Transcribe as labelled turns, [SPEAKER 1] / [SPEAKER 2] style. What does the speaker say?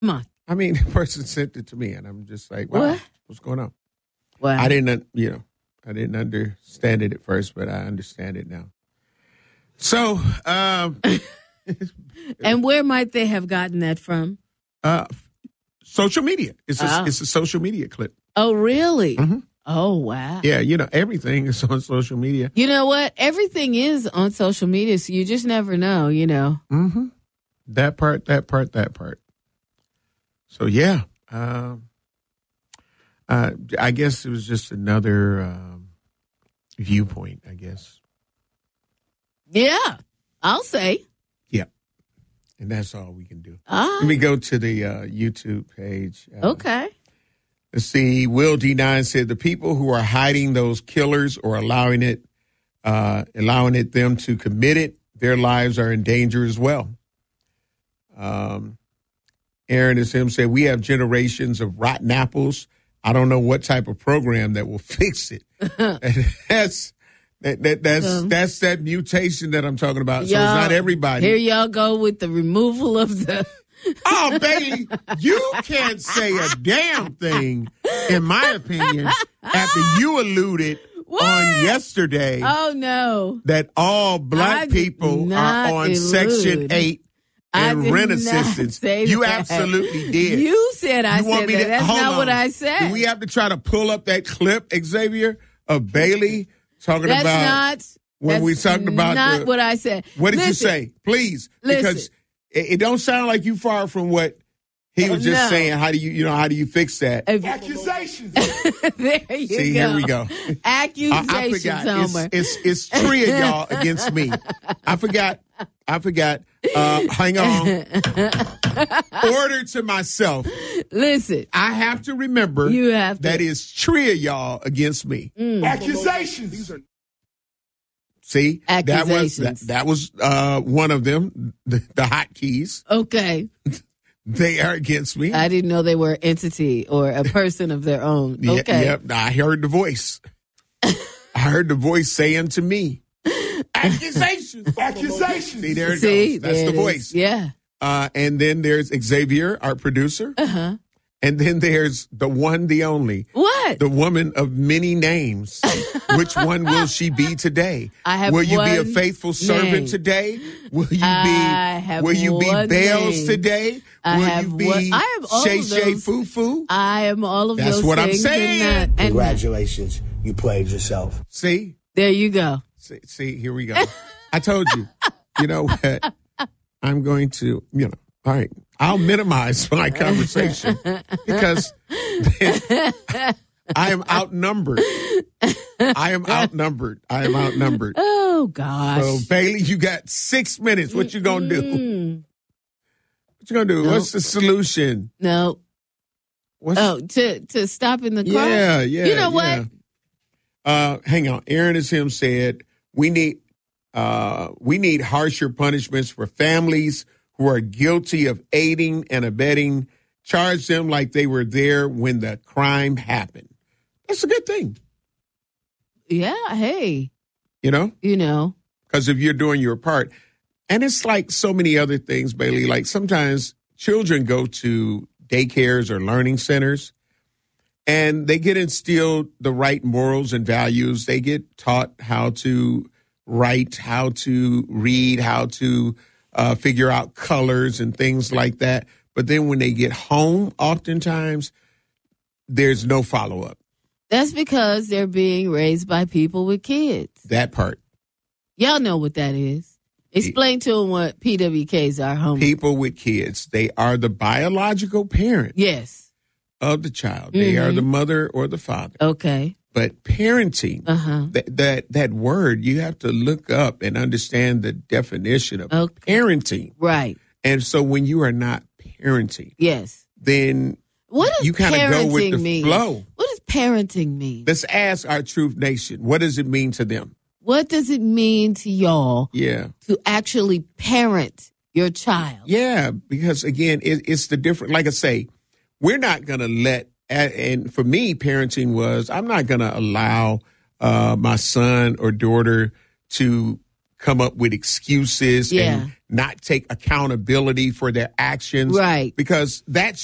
[SPEAKER 1] Come on.
[SPEAKER 2] I mean, the person sent it to me, and I'm just like, wow, what's going on?
[SPEAKER 1] Wow.
[SPEAKER 2] I didn't understand it at first, but I understand it now. So,
[SPEAKER 1] and where might they have gotten that from?
[SPEAKER 2] Social media. It's a social media clip.
[SPEAKER 1] Oh, really?
[SPEAKER 2] Mm-hmm.
[SPEAKER 1] Oh, wow.
[SPEAKER 2] Yeah, everything is on social media.
[SPEAKER 1] You know what? Everything is on social media, so you just never know,
[SPEAKER 2] Mm-hmm. That part. So, yeah. I guess it was just another viewpoint, I guess.
[SPEAKER 1] Yeah, I'll say.
[SPEAKER 2] Yeah. And that's all we can do. Let me go to the YouTube page.
[SPEAKER 1] Okay.
[SPEAKER 2] Let's see. Will D9 said the people who are hiding those killers or allowing it them to commit it, their lives are in danger as well. Aaron is him said we have generations of rotten apples. I don't know what type of program that will fix it. That's that mutation that I'm talking about. So it's not everybody.
[SPEAKER 1] Here y'all go with the removal of the.
[SPEAKER 2] Oh, Bailey, you can't say a damn thing, in my opinion, after you alluded on yesterday.
[SPEAKER 1] Oh, no.
[SPEAKER 2] That all black people are on Section 8 and rent assistance. You absolutely did.
[SPEAKER 1] You said I said that. That's not what I said.
[SPEAKER 2] Do we have to try to pull up that clip, Xavier, of Bailey talking about when we talking about
[SPEAKER 1] not what I said.
[SPEAKER 2] What did you say? Please, because it don't sound like you far from what he was just saying. How do you fix that?
[SPEAKER 3] Accusations.
[SPEAKER 1] There you go.
[SPEAKER 2] See, here we go.
[SPEAKER 1] Accusations,
[SPEAKER 2] I forgot.
[SPEAKER 1] Homer.
[SPEAKER 2] It's three of y'all against me. I forgot. Hang on. Order to myself.
[SPEAKER 1] Listen.
[SPEAKER 2] I have to remember that is three of y'all against me.
[SPEAKER 3] Accusations.
[SPEAKER 2] See,
[SPEAKER 1] accusations.
[SPEAKER 2] That was one of them, the hotkeys.
[SPEAKER 1] Okay.
[SPEAKER 2] They are against me.
[SPEAKER 1] I didn't know they were an entity or a person of their own. Okay.
[SPEAKER 2] Yep. I heard the voice. I heard the voice saying to me, accusations.
[SPEAKER 3] Accusations.
[SPEAKER 2] See, there it goes. That's the voice.
[SPEAKER 1] Yeah.
[SPEAKER 2] And then there's Xavier, our producer.
[SPEAKER 1] Uh-huh.
[SPEAKER 2] And then there's the one, the only.
[SPEAKER 1] What?
[SPEAKER 2] The woman of many names. Which one will she be today? Will you be a faithful servant today? Will you be Bells today? Will you be Shay Shay Foo Foo?
[SPEAKER 1] I am all of those things.
[SPEAKER 2] That's what I'm saying.
[SPEAKER 3] Congratulations. You played yourself.
[SPEAKER 2] See?
[SPEAKER 1] There you go.
[SPEAKER 2] See, here we go. I told you. You know what? I'm going to, all right. I'll minimize my conversation because I am outnumbered.
[SPEAKER 1] Oh, gosh.
[SPEAKER 2] So, Bailey, you got 6 minutes. What you going to do? What you going to do?
[SPEAKER 1] Nope.
[SPEAKER 2] What's the solution?
[SPEAKER 1] No. To stop in the car?
[SPEAKER 2] Yeah.
[SPEAKER 1] You know what?
[SPEAKER 2] Hang on. Aaron is him said, we need harsher punishments for families who are guilty of aiding and abetting. Charge them like they were there when the crime happened. That's a good thing.
[SPEAKER 1] Yeah, hey.
[SPEAKER 2] You know?
[SPEAKER 1] Because
[SPEAKER 2] if you're doing your part. And it's like so many other things, Bailey. Like sometimes children go to daycares or learning centers and they get instilled the right morals and values. They get taught how to write, how to read, how to figure out colors and things like that. But then when they get home, oftentimes there's no follow-up.
[SPEAKER 1] That's because they're being raised by people with kids.
[SPEAKER 2] That part.
[SPEAKER 1] Y'all know what that is. Explain to them what PWKs are, homie.
[SPEAKER 2] People with kids. They are the biological parent.
[SPEAKER 1] Yes.
[SPEAKER 2] Of the child. They are the mother or the father.
[SPEAKER 1] Okay.
[SPEAKER 2] But parenting, that word, you have to look up and understand the definition of parenting.
[SPEAKER 1] Right.
[SPEAKER 2] And so when you are not parenting, then you kind of go with the flow.
[SPEAKER 1] What does parenting mean?
[SPEAKER 2] Let's ask our Truth Nation. What does it mean to them?
[SPEAKER 1] What does it mean to y'all to actually parent your child?
[SPEAKER 2] Yeah, because again, it's the different, like I say, we're not going to let, and for me, parenting was, I'm not going to allow my son or daughter to come up with excuses
[SPEAKER 1] Yeah.
[SPEAKER 2] and not take accountability for their actions.
[SPEAKER 1] Right.
[SPEAKER 2] Because that